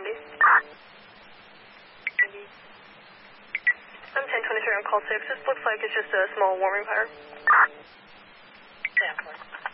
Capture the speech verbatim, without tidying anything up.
Indy. Indy. I'm ten twenty-three on call six. This looks like it's just a small warming fire. Stanford.